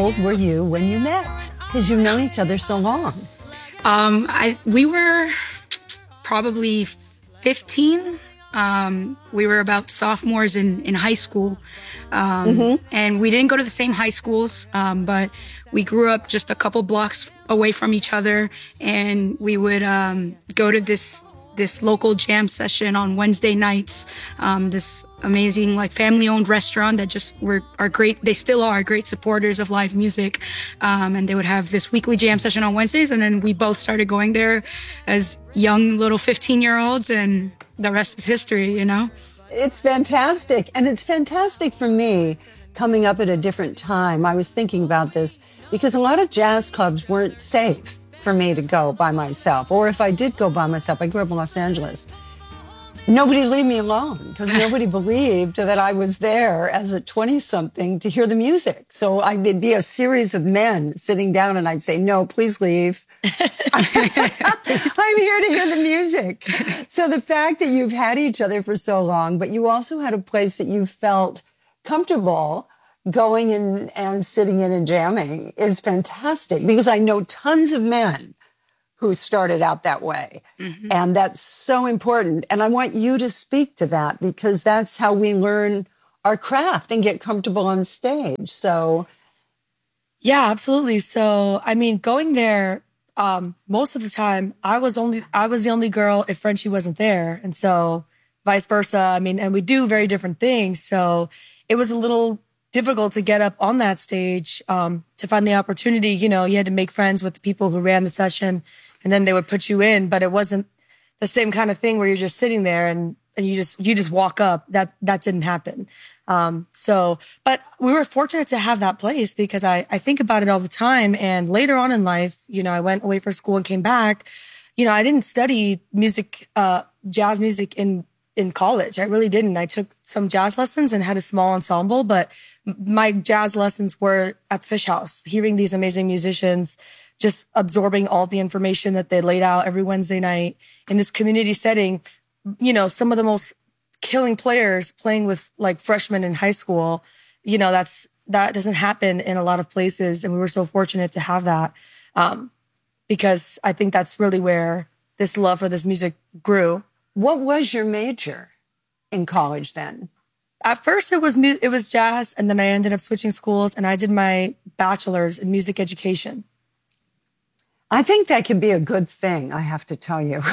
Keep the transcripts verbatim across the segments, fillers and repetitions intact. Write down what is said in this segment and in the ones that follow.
old were you when you met? Because you've known each other so long. Um, I we were probably fifteen. Um, we were about sophomores in, in high school. Um, mm-hmm. And we didn't go to the same high schools, um, but we grew up just a couple blocks away from each other. And we would um, go to this this local jam session on Wednesday nights. Um, this amazing, like, family-owned restaurant that just were are great. They still are great supporters of live music. Um, and they would have this weekly jam session on Wednesdays. And then we both started going there as young little fifteen-year-olds, and the rest is history, you know? It's fantastic. And it's fantastic for me coming up at a different time. I was thinking about this because a lot of jazz clubs weren't safe for me to go by myself. Or if I did go by myself, I grew up in Los Angeles, nobody leave me alone because nobody believed that I was there as a twenty-something to hear the music. So I'd be a series of men sitting down and I'd say, no, please leave. I'm here to hear the music. So the fact that you've had each other for so long, but you also had a place that you felt comfortable going in and sitting in and jamming is fantastic, because I know tons of men who started out that way. Mm-hmm. And that's so important. And I want you to speak to that, because that's how we learn our craft and get comfortable on stage. So. Yeah, absolutely. So, I mean, going there, um, most of the time I was only, I was the only girl if Frenchie wasn't there. And so vice versa. I mean, and we do very different things. So it was a little difficult to get up on that stage, um, to find the opportunity. You know, you had to make friends with the people who ran the session, and then they would put you in, but it wasn't the same kind of thing where you're just sitting there and, and you just, you just walk up. That, that didn't happen. Um, so, but we were fortunate to have that place, because I, I think about it all the time. And later on in life, you know, I went away for school and came back. You know, I didn't study music, uh, jazz music in, in college. I really didn't. I took some jazz lessons and had a small ensemble, but my jazz lessons were at the Fish House, hearing these amazing musicians, just absorbing all the information that they laid out every Wednesday night in this community setting. You know, some of the most killing players playing with like freshmen in high school. You know, that's, that doesn't happen in a lot of places. And we were so fortunate to have that. Um, because I think that's really where this love for this music grew. What was your major in college then? At first it was mu- it was jazz, and then I ended up switching schools and I did my bachelor's in music education. I think that can be a good thing, I have to tell you.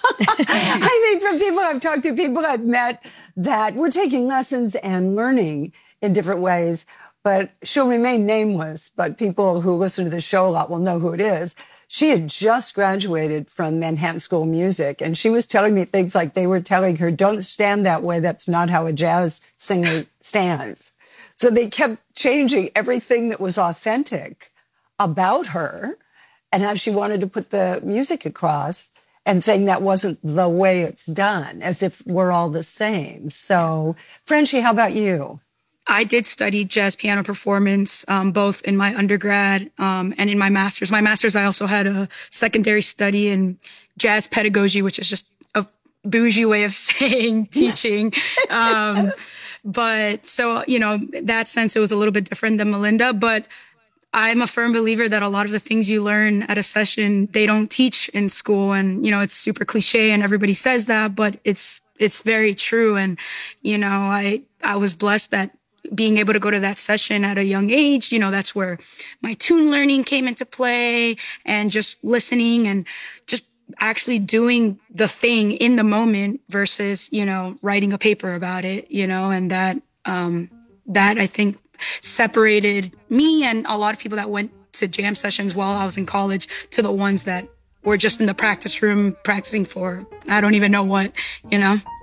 I think from people I've talked to, people I've met, that we're taking lessons and learning in different ways, but she'll remain nameless, but people who listen to the show a lot will know who it is. She had just graduated from Manhattan School of Music, and she was telling me things like they were telling her, don't stand that way. That's not how a jazz singer stands. So they kept changing everything that was authentic about her and how she wanted to put the music across, and saying that wasn't the way it's done, as if we're all the same. So, Frenchie, how about you? I did study jazz piano performance, um, both in my undergrad um, and in my master's. My master's, I also had a secondary study in jazz pedagogy, which is just a bougie way of saying teaching. um, but so, you know, in that sense, it was a little bit different than Melinda. But I'm a firm believer that a lot of the things you learn at a session, they don't teach in school. And, you know, it's super cliche and everybody says that, but it's, it's very true. And, you know, I, I was blessed that being able to go to that session at a young age, you know, that's where my tune learning came into play, and just listening and just actually doing the thing in the moment versus, you know, writing a paper about it, you know, and that, um, that I think separated me and a lot of people that went to jam sessions while I was in college to the ones that were just in the practice room practicing for, I don't even know what, you know.